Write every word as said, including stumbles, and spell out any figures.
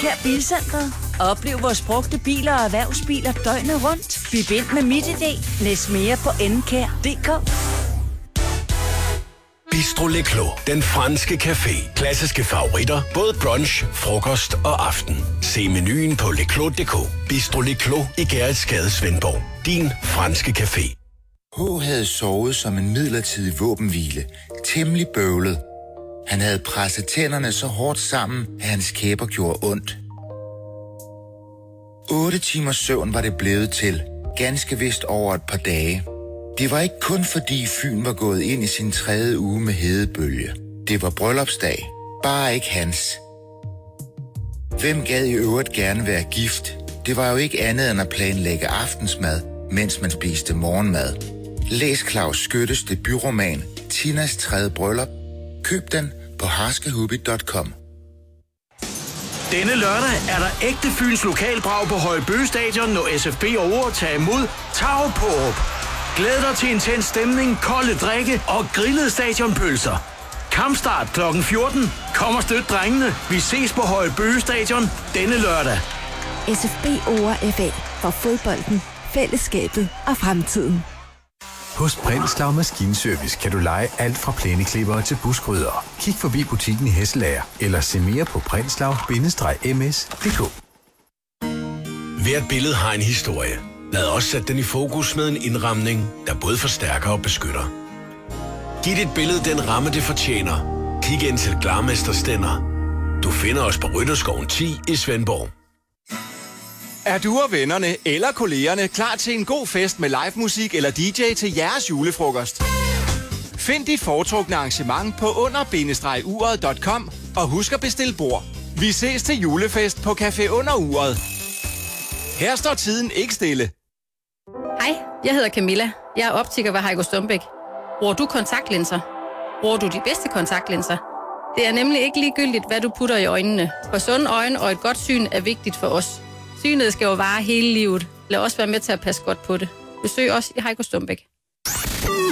Eldkær Bilcenter. Oplev vores brugte biler og erhvervsbiler døgnet rundt. Byg ind med MitID. Læs mere på eldkær punktum d k. Bistro Le Clos, den franske café. Klassiske favoritter, både brunch, frokost og aften. Se menuen på leclos punktum d k. Bistro Le Clos i Gerritsgade, Svendborg. Din franske café. H havde sovet som en midlertidig våbenhvile. Temmelig bøvlet. Han havde presset tænderne så hårdt sammen, at hans kæber gjorde ondt. Otte timers søvn var det blevet til. Ganske vist over et par dage. Det var ikke kun fordi Fyn var gået ind i sin tredje uge med hedebølge. Det var bryllupsdag. Bare ikke hans. Hvem gad i øvrigt gerne være gift? Det var jo ikke andet end at planlægge aftensmad, mens man spiste morgenmad. Læs Claus Skyttes debutroman Tinas tredje bryllup. Køb den på harskehubby punktum com. Denne lørdag er der ægte Fyns lokalbrag på Højbøge Stadion, når S F B og O tager imod Tav Pårup. Glæd dig til intens stemning, kolde drikke og grillede stadionpølser. Kampstart klokken fjorten. Kom og støt drengene. Vi ses på Højbøge Stadion denne lørdag. S F B O F A for fodbolden, fællesskabet og fremtiden. Hos Brindslav Maskinservice kan du lege alt fra plæneklippere til buskrydder. Kig forbi butikken i Hesselager eller se mere på brindslav bindestreg m s punktum d k. Hvert billede har en historie. Lad os sætte den i fokus med en indramning, der både forstærker og beskytter. Giv dit billede den ramme, det fortjener. Kig ind til Glarmester Stænder. Du finder os på Rytterskoven ti i Svendborg. Er du og vennerne eller kollegerne klar til en god fest med live musik eller D J til jeres julefrokost? Find dit foretrukne arrangement på under bindestreg uret punktum com og husk at bestille bord. Vi ses til julefest på Café Under Uret. Her står tiden ikke stille. Hej, jeg hedder Camilla. Jeg er optiker ved Heiko Stumbæk. Bruger du kontaktlinser? Bruger du de bedste kontaktlinser? Det er nemlig ikke ligegyldigt, hvad du putter i øjnene. For sunde øjne og et godt syn er vigtigt for os. Synet skal jo vare hele livet. Lad os være med til at passe godt på det. Besøg os i Heiko Stumbæk.